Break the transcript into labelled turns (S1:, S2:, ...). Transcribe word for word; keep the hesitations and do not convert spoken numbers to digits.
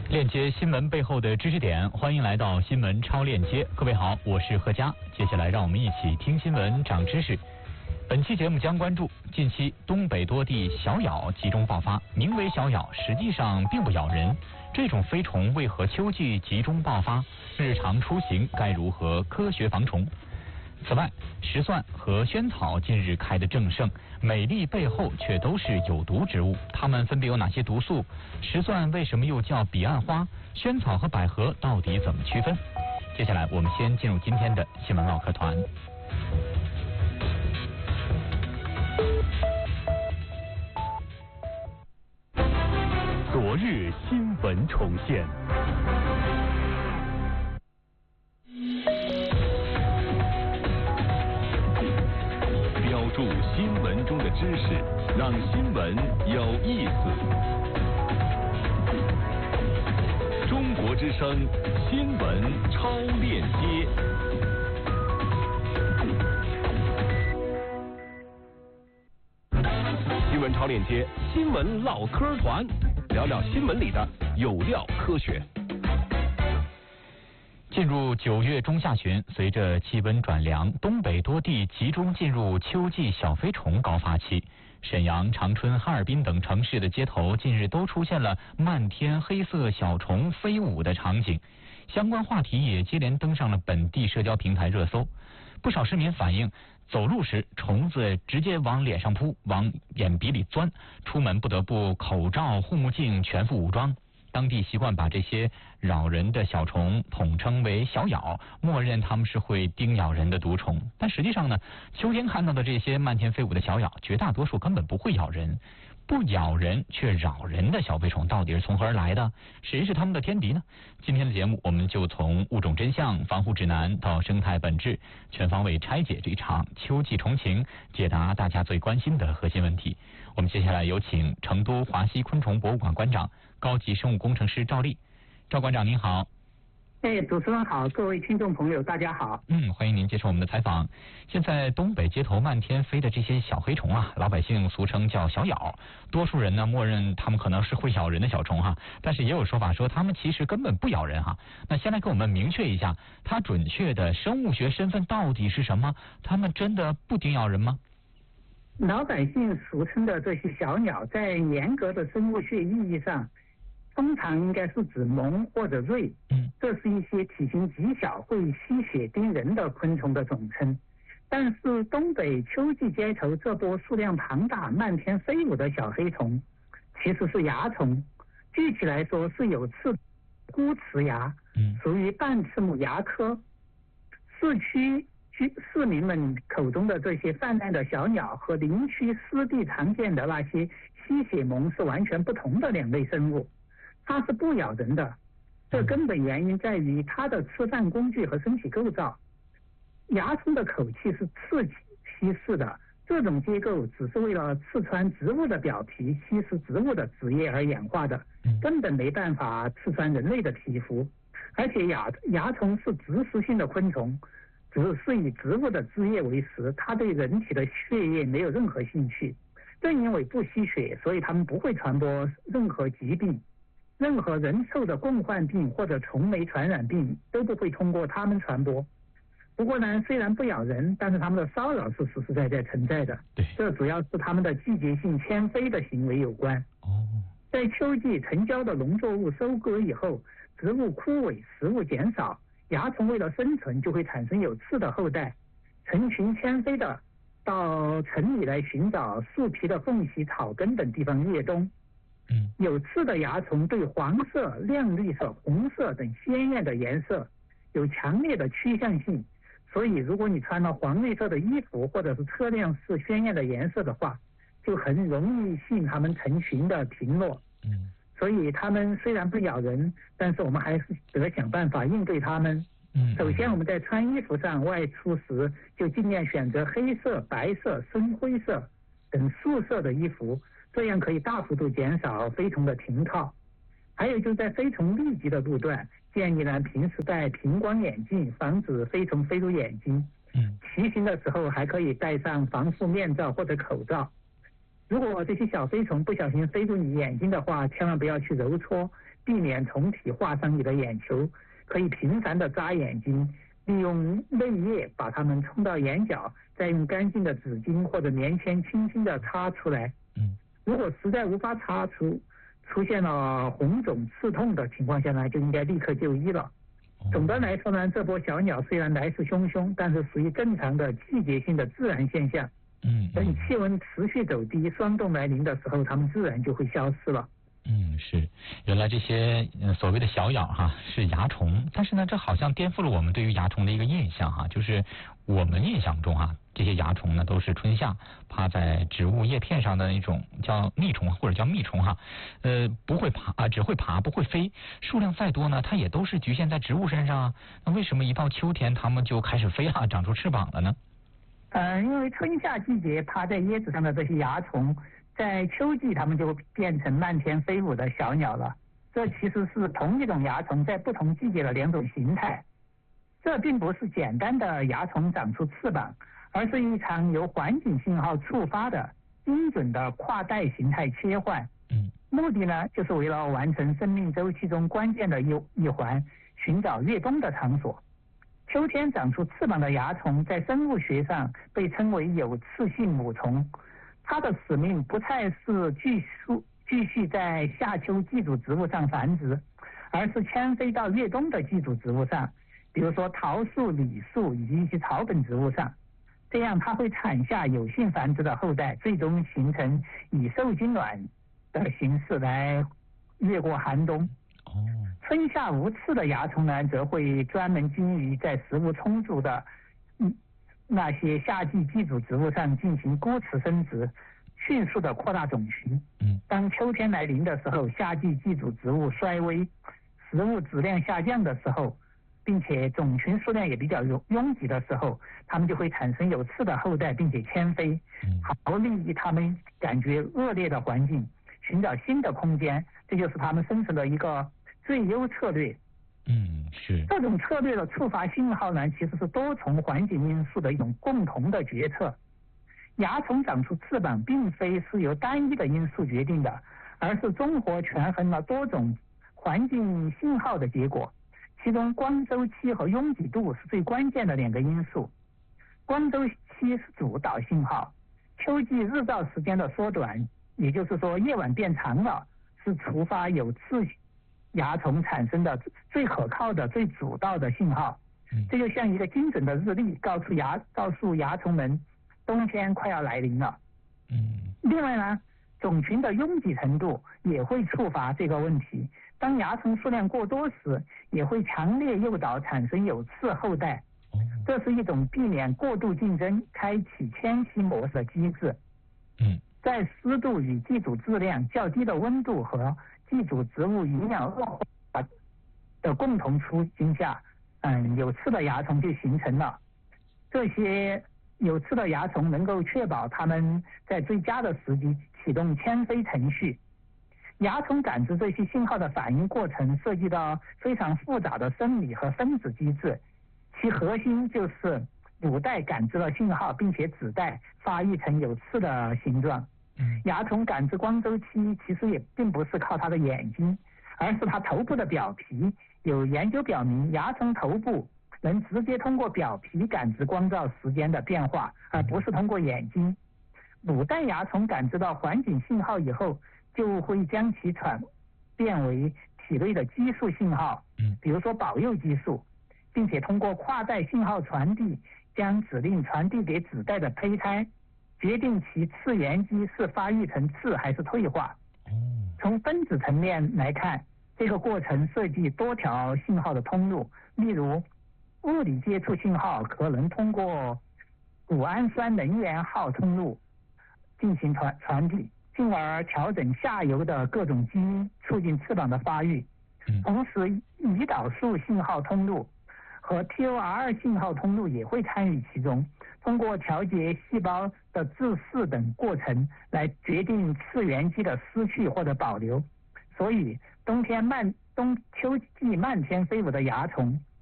S1: 链接新闻背后的知识点，欢迎来到新闻超链接。各位好，我是何佳。接下来让我们一起听新闻长知识。本期节目将关注近期东北多地小咬集中爆发，名为小咬，实际上并不咬人。这种飞虫为何秋季集中爆发？日常出行该如何科学防虫？此外，石蒜和萱草近日开得正盛，美丽背后却都是有毒植物，它们分别有哪些毒素？石蒜为什么又叫彼岸花？萱草和百合到底怎么区分？接下来我们先进入今天的新闻唠嗑团。
S2: 昨日新闻重现。标注新闻中的知识，让新闻有意思。中国之声新闻超链接。新闻超链接，新闻唠嗑团，聊聊新闻里的有料科学。
S1: 进入九月中下旬，随着气温转凉，东北多地集中进入秋季小飞虫高发期。沈阳、长春、哈尔滨等城市的街头近日都出现了漫天黑色小虫飞舞的场景，相关话题也接连登上了本地社交平台热搜。不少市民反映，走路时虫子直接往脸上扑，往眼鼻里钻，出门不得不口罩、护目镜全副武装。当地习惯把这些扰人的小虫统称为小咬，默认它们是会叮咬人的毒虫。但实际上呢，秋天看到的这些漫天飞舞的小咬，绝大多数根本不会咬人。不咬人却扰人的小飞虫到底是从何而来的？谁是它们的天敌呢？今天的节目我们就从物种真相、防护指南到生态本质，全方位拆解这场秋季虫情，解答大家最关心的核心问题。我们接下来有请成都华西昆虫博物馆馆长、高级生物工程师赵丽。赵馆长您好。
S3: 哎，主持人好，各位听众朋友大家好。
S1: 嗯，欢迎您接受我们的采访。现在东北街头漫天飞的这些小黑虫啊，老百姓俗称叫小咬，多数人呢默认它们可能是会咬人的小虫哈，但是也有说法说它们其实根本不咬人哈。那先来给我们明确一下，它准确的生物学身份到底是什么？它们真的不叮咬人吗？
S3: 老百姓俗称的这些小鸟，在严格的生物学意义上，通常应该是指萌或者蚋，嗯，这是一些体型极小、会吸血叮人的昆虫的总称。但是东北秋季街头这波数量庞大、漫天飞舞的小黑虫，其实是蚜虫，具体来说是有刺孤齿蚜，属于半翅目蚜科。市区居市民们口中的这些泛滥的小鸟和林区湿地常见的那些吸血虻是完全不同的两类生物。它是不咬人的，这根本原因在于它的吃饭工具和身体构造。蚜虫的口器是刺吸式的，这种结构只是为了刺穿植物的表皮、吸食植物的汁液而演化的，根本没办法刺穿人类的皮肤。而且蚜蚜虫是植食性的昆虫，只是以植物的汁液为食，它对人体的血液没有任何兴趣。正因为不吸血，所以它们不会传播任何疾病。任何人兽的共患病或者虫媒传染病都不会通过它们传播。不过呢，虽然不咬人，但是它们的骚扰是实实在在存在的。
S1: 对，
S3: 这主要是它们的季节性迁飞的行为有关。
S1: 哦，
S3: 在秋季成交的农作物收割以后，植物枯萎，食物减少，蚜虫为了生存就会产生有刺的后代，成群迁飞的到城里来寻找树皮的缝隙、草根等地方越冬。有刺的蚜虫对黄色、亮绿色、红色等鲜艳的颜色有强烈的趋向性，所以如果你穿了黄绿色的衣服或者是车辆是鲜艳的颜色的话，就很容易吸引它们成群的停落。嗯，所以它们虽然不咬人，但是我们还是得想办法应对它们。嗯，首先我们在穿衣服上外出时就尽量选择黑色、白色、深灰色等素色的衣服，这样可以大幅度减少飞虫的停靠。还有就是在飞虫密集的路段，建议呢平时戴平光眼镜，防止飞虫飞入眼睛。嗯，骑行的时候还可以戴上防护面罩或者口罩。 如果这些小飞虫不小心飞入你眼睛的话，千万不要去揉搓，避免虫体划伤你的眼球。可以频繁的扎眼睛，利用泪液把它们冲到眼角，再用干净的纸巾或者棉签轻轻的擦出来。
S1: 嗯，
S3: 如果实在无法擦除，出现了红肿刺痛的情况下呢，就应该立刻就医了。总的来说呢，这波小鸟虽然来势汹汹，但是属于正常的季节性的自然现象。
S1: 嗯，
S3: 等气温持续走低，霜冻来临的时候，它们自然就会消失了。
S1: 嗯，是，原来这些、呃、所谓的小鸟哈是蚜虫，但是呢，这好像颠覆了我们对于蚜虫的一个印象哈，就是我们印象中啊，这些蚜虫呢都是春夏趴在植物叶片上的那种叫腻虫或者叫蜜虫哈，呃，不会爬啊，只会爬不会飞，数量再多呢，它也都是局限在植物身上啊。那为什么一到秋天它们就开始飞了，长出翅膀了呢？
S3: 嗯，因为春夏季节趴在叶子上的这些蚜虫，在秋季它们就变成漫天飞舞的小鸟了。这其实是同一种蚜虫在不同季节的两种形态。这并不是简单的蚜虫长出翅膀，而是一场由环境信号触发的精准的跨代形态切换。
S1: 嗯，
S3: 目的呢，就是为了完成生命周期中关键的一一环，寻找越冬的场所。秋天长出翅膀的蚜虫，在生物学上被称为有刺性母虫。它的使命不再是继续继续在夏秋寄主植物上繁殖，而是迁飞到越冬的寄主植物上，比如说桃树、李树以及一些草本植物上。这样它会产下有性繁殖的后代，最终形成以受精卵的形式来越过寒冬。
S1: 哦，
S3: 春夏无刺的蚜虫呢，则会专门精于在食物充足的嗯那些夏季寄主植物上进行孤雌生殖，迅速的扩大种群。
S1: 嗯，
S3: 当秋天来临的时候，夏季寄主植物衰微，食物质量下降的时候，并且种群数量也比较拥拥挤的时候，它们就会产生有刺的后代，并且迁飞，逃离它们感觉恶劣的环境，寻找新的空间。这就是它们生存的一个最优策略。
S1: 嗯，是。
S3: 这种策略的触发信号呢，其实是多重环境因素的一种共同的决策。蚜虫长出翅膀并非是由单一的因素决定的，而是综合权衡了多种环境信号的结果。其中光周期和拥挤度是最关键的两个因素。光周期是主导信号，秋季日照时间的缩短，也就是说夜晚变长了，是触发有刺蚜虫产生的最可靠的、最主导的信号。这就像一个精准的日历，告诉蚜告诉蚜虫们冬天快要来临了。
S1: 嗯。
S3: 另外呢，种群的拥挤程度也会触发这个问题。当蚜虫数量过多时，也会强烈诱导产生有刺后代。这是一种避免过度竞争、开启迁徙模式的机制。
S1: 嗯，
S3: 在湿度与寄主质量较低的温度和寄主植物营养恶化的共同处境下，嗯，有刺的蚜虫就形成了。这些有刺的蚜虫能够确保它们在最佳的时机启动迁飞程序。蚜虫感知这些信号的反应过程涉及到非常复杂的生理和分子机制，其核心就是母带感知了信号，并且子带发育成有刺的形状。蚜虫感知光周期其实也并不是靠它的眼睛，而是它头部的表皮。有研究表明，蚜虫头部能直接通过表皮感知光照时间的变化，而不是通过眼睛。母带蚜虫感知到环境信号以后，就会将其转变为体内的激素信号，比如说保幼激素，并且通过跨代信号传递，将指令传递给子代的胚胎，决定其次元基是发育成刺还是退化。从分子层面来看，这个过程涉及多条信号的通路，例如物理接触信号可能通过谷氨酸能源号通路进行传传递，进而调整下游的各种基因，促进翅膀的发育。同时，胰岛素信号通路和 T O R 信号通路也会参与其中，通过调节细胞的自噬等过程来决定次元基的失去或者保留。所以，冬天漫冬秋季漫天飞舞的蚜虫，